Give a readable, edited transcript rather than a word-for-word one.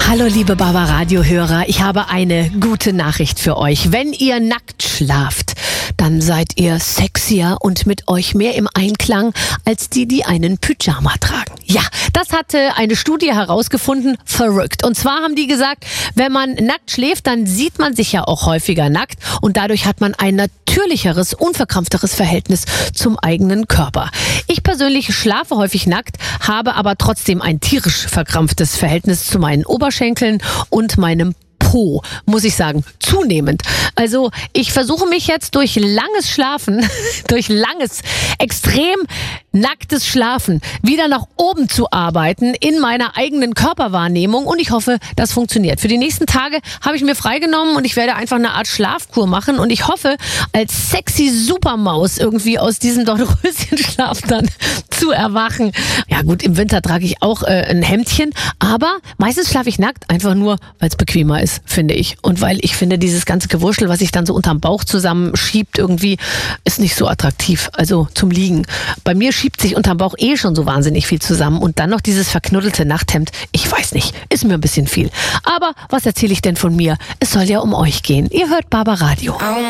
Hallo liebe Barbaradio-Hörer, ich habe eine gute Nachricht für euch. Wenn ihr nackt schlaft, dann seid ihr sexier und mit euch mehr im Einklang als die einen Pyjama tragen. Ja, das hatte eine Studie herausgefunden, verrückt. Und zwar haben die gesagt, wenn man nackt schläft, dann sieht man sich ja auch häufiger nackt und dadurch hat man ein natürlicheres, unverkrampfteres Verhältnis zum eigenen Körper. Ich persönlich schlafe häufig nackt, habe aber trotzdem ein tierisch verkrampftes Verhältnis zu meinen Oberschenkeln und meinem Po, muss ich sagen, zunehmend. Also ich versuche mich jetzt durch langes Schlafen, durch langes, extrem nacktes Schlafen wieder nach oben zu arbeiten in meiner eigenen Körperwahrnehmung und ich hoffe, das funktioniert. Für die nächsten Tage habe ich mir freigenommen und ich werde einfach eine Art Schlafkur machen und ich hoffe, als sexy Supermaus irgendwie aus diesem Dornröschenschlaf dann zu erwachen. Ja gut, im Winter trage ich auch ein Hemdchen, aber meistens schlafe ich nackt, einfach nur, weil es bequemer ist, finde ich. Und weil ich finde, dieses ganze Gewurschtel, was sich dann so unterm Bauch zusammenschiebt, irgendwie ist nicht so attraktiv, also zum Liegen. Bei mir schiebt sich unterm Bauch schon so wahnsinnig viel zusammen und dann noch dieses verknuddelte Nachthemd, ich weiß nicht, ist mir ein bisschen viel. Aber was erzähle ich denn von mir? Es soll ja um euch gehen. Ihr hört Barbaradio.